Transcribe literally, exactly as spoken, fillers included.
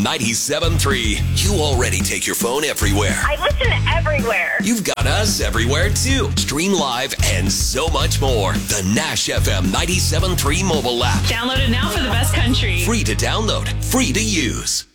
ninety-seven point three. You already take your phone everywhere. I listen everywhere. You've got us everywhere, too. Stream live and so much more. The Nash F M ninety-seven point three mobile app. Download it now for the best country. Free to download, free to use.